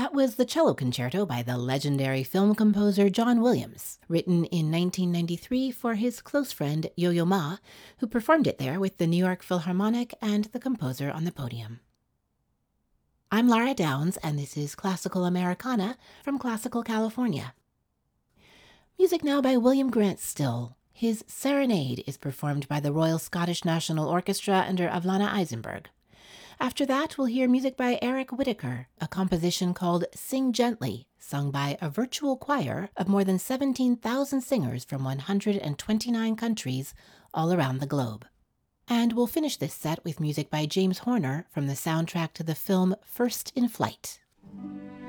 That was the cello concerto by the legendary film composer John Williams, written in 1993 for his close friend Yo-Yo Ma, who performed it there with the New York Philharmonic and the composer on the podium. I'm Lara Downs, and this is Classical Americana from Classical California. Music now by William Grant Still. His Serenade is performed by the Royal Scottish National Orchestra under Avlana Eisenberg. After that, we'll hear music by Eric Whitacre, a composition called Sing Gently, sung by a virtual choir of more than 17,000 singers from 129 countries all around the globe. And we'll finish this set with music by James Horner from the soundtrack to the film First in Flight.